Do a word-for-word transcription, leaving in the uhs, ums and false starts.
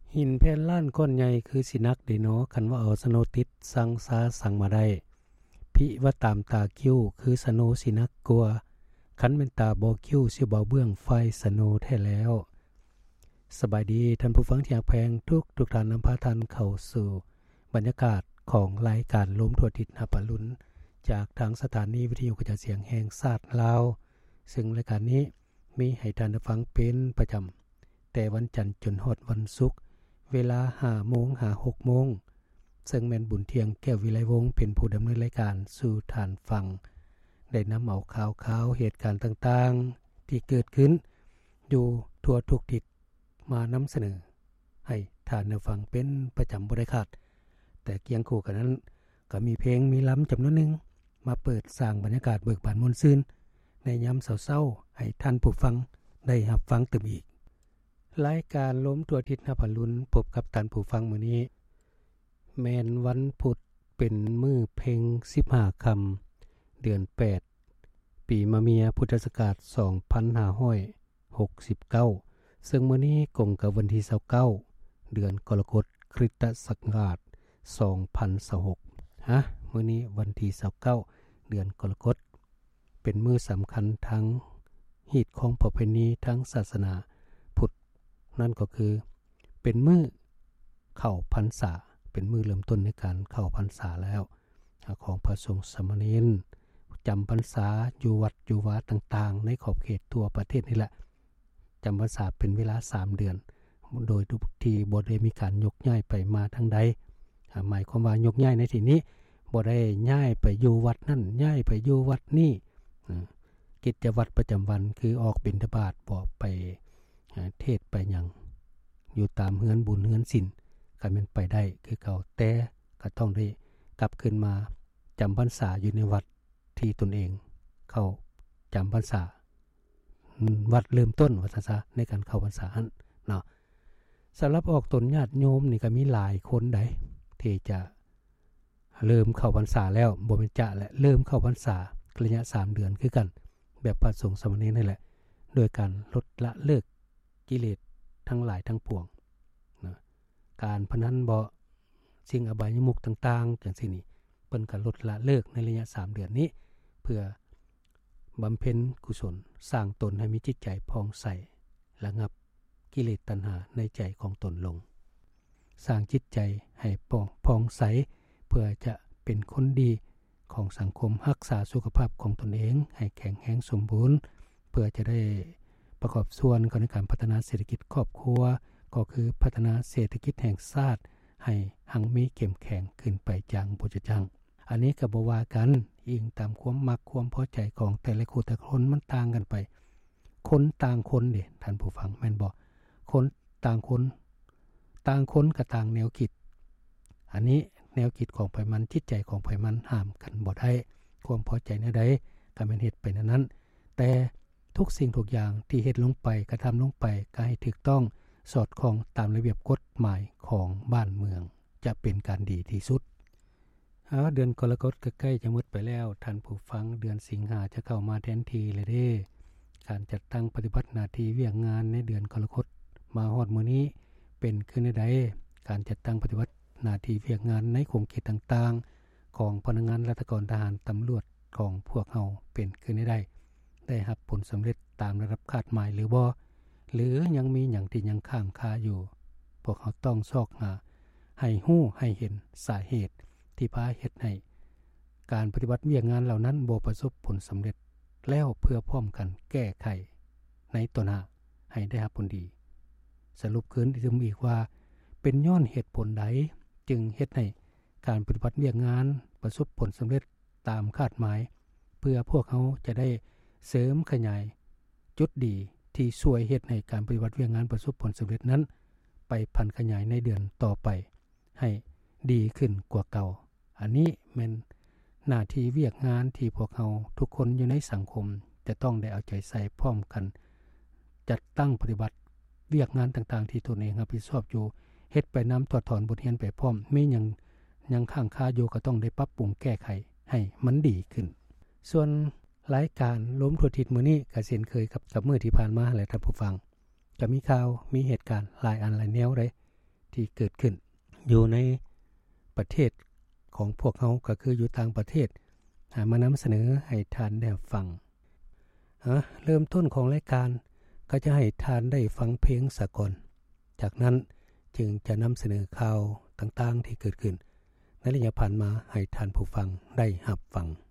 หินแผ่นล้านก้อนใหญ่คือสินักเดเนาะคันว่าเอาสโนติดสังสาสั่งมาได้พิว่าตามตาคิ้วคือสโนสินักกลัวคันเป็นตาบ่คิ้วสิบ่เบื้องไฟสโนแท้แล้วสบายดีท่านผู้ฟังที่รักแพงทุกทุกท่านนำพาท่านเข้าสู่บรรยากาศของรายการลมทั่วทิศหับปะลุ้นจากทางสถานีวิทยุกระจายเสียงแห่งชาติลาวซึ่งรายการนี้มีให้ท่านได้ฟังเป็นประจำแต่วันจันทร์จนฮอดวันศุกร์เวลา ห้าโมง ถึงหกโมงซึ่งแม่นบุญเที่ยงแก้ววิไลวงศ์เป็นผู้ดำเนินรายการสู่ท่านฟังได้นำเอาข่าวๆเหตุการณ์ต่างๆที่เกิดขึ้นอยู่ทั่วทุกทิศมานำเสนอให้ท่านได้ฟังเป็นประจำบ่ได้ขาดแต่เคียงคู่กันนั้นก็มีเพลงมีล้ำจำนวนหนึ่งมาเปิดสร้างบรรยากาศเบิกบานม่วนซื่นในยามเช้าๆให้ท่านผู้ฟังได้รับฟังเติมอีกรายการล้มทั่วทิศหับปะลุ้นพบกับท่านผู้ฟังมื้อนี้แม่นวันพุธเป็นมื้อเพ็งสิบห้าค่ำเดือนแปดปีมะเมียพุทธศักราชสองพันห้าร้อยหกสิบเก้าซึ่งมื้อนี้กงกับวันที่ยี่สิบเก้าเดือนกรกฎคริสตศักราชสองพันยี่สิบหกฮะมื้อนี้วันที่ยี่สิบเก้าเดือนกรกฎเป็นมื้อสำคัญทั้งฮีตของประเพณีทั้งศาสนาพุทธนั่นก็คือเป็นมื้อเข้าพรรษาเป็นมื้อเริ่มต้นในการเข้าพรรษาแล้วของพระสงฆ์สามเณรจำพรรษาอยู่วัดอยู่วาต่างๆในขอบเขตทั่วประเทศนี่แหละจำพรรษาเป็นเวลาสามเดือนโดยทุกที่บ่ได้มีการยกย้ายไปมาทางใดหมายความว่ายกย้ายในที่นี้บ่ได้ย้ายไปอยู่วัดนั่นย้ายไปอยู่วัดนี่กิจวัตรประจำวันคือออกบิณฑบาตบ่ไปเทศไปหยังอยู่ตามเฮือนบุญเฮือนศีลก็แม่นไปได้คือเก่าแต่ก็ต้องได้กลับขึ้นมาจำพรรษาอยู่ในวัดที่ตนเองเข้าจำพรรษาวัดเริ่มต้นวัดซะในการเข้าพรรษาหั่นเนาะสำหรับออกตนญาติโยมนี่ก็มีหลายคนได้ที่จะเริ่มเข้าพรรษาแล้วบ่แม่นจะและเริ่มเข้าพรรษาระยะสามเดือนคือกันแบบพระสงฆ์สามเณรนั่นแหละโดยการลดละเลิกกิเลสทั้งหลายทั้งปวงนะการพนันบ่สิ่งอบายมุขต่างๆจังซี่นี่เพิ่นก็ลดละเลิกในระยะสามเดือนนี้เพื่อบำเพ็ญกุศลสร้างตนให้มีจิตใจผ่องใสระงับกิเลสตัณหาในใจของตนลงสร้างจิตใจให้ป่องผ่องใสเพื่อจะเป็นคนดีของสังคมรักษาสุขภาพของตนเองให้แข็งแรงสมบูรณ์เพื่อจะได้ประกอบส่วนในการพัฒนาเศรษฐกิจครอบครัวก็คือพัฒนาเศรษฐกิจแห่งชาติให้หังมีเข้มแข็งขึ้นไปจังบ่จะจังอันนี้ก็บ่ว่ากันอิงตามความมักความพอใจของแต่ละคนแต่ละคนมันต่างกันไปคนต่างคนเด้ท่านผู้ฟังแม่นบ่คนต่างคนต่างคนก็ต่างแนวคิดอันนี้แนวคิดของไผมันจิตใจของไผมันห้ามกันบ่ได้ความพอใจแนวใดก็แม่นเฮ็ดไปนั้นแต่ทุกสิ่งทุกอย่างที่เฮ็ดลงไปกระทำลงไปก็ให้ถูกต้องสอดคล้องตามระเบียบกฎหมายของบ้านเมืองจะเป็นการดีที่สุดอ้าเดือนกรกฎก็ใกล้จะหมดไปแล้วท่านผู้ฟังเดือนสิงหาจะเข้ามาแทนทีเลยเด้การจัดตั้งปฏิบัติหน้าที่เวียกงานในเดือนกรกฎมาฮอดมื้อนี้เป็นขึ้นใดการจัดตั้งปฏิบัติหน้าที่เวียกงานในขงเขตต่างๆของพนักงานราชการทหารตำรวจของพวกเฮาเป็นขึ้นได้ได้รับผลสำเร็จตามระดับคาดหมายหรือบ่หรือยังมีหยังที่ยังค้างคาอยู่พวกเฮาต้องซอกหาให้ฮู้ให้เห็นสาเหตุที่พาเฮ็ดให้การปฏิบัติเวียกงานเหล่านั้นบ่ประสบผลสำเร็จแล้วเพื่อพร้อมกันแก้ไขในต้นหน้าให้ได้รับผลดีสรุปขึ้นอีกว่าเป็นย้อนเหตุผลใดจึงเฮ็ดให้การปฏิบัติเวียกงานประสบผลสำเร็จตามคาดหมายเพื่อพวกเขาจะได้เสริมขยายจุดดีที่ช่วยเฮ็ดให้การปฏิบัติเวียกงานประสบผลสำเร็จนั้นไปพันขยายในเดือนต่อไปให้ดีขึ้นกว่าเก่าอันนี้แม่นหน้าที่เวียกงานที่พวกเขาทุกคนอยู่ในสังคมจะต้องได้เอาใจใส่พร้อมกันจัดตั้งปฏิบัติเวียกงานต่างๆที่ตนเองรับผิดชอบอยู่เฮ็ดไปนำถอดถอนบทเรียนไปพร้อมมีหยังยังค้างคาอยู่ก็ต้องได้ปรับปรุงแก้ไขให้มันดีขึ้นส่วนรายการล้มทั่วทิศมื้อนี้ก็เช่นเคยกับกับมื้อที่ผ่านมาแหละท่านผู้ฟังก็มีข่าวมีเหตุการณ์หลายอันหลายแนวเลยที่เกิดขึ้นอยู่ในประเทศของพวกเฮาก็คืออยู่ต่างประเทศมานำเสนอให้ทานได้ฟังเริ่มต้นของรายการก็จะให้ทานได้ฟังเพลงสากลจากนั้นจึงจะนำเสนอข่าวต่างๆที่เกิดขึ้นในระยะผ่านมาให้ทานผู้ฟังได้รับฟัง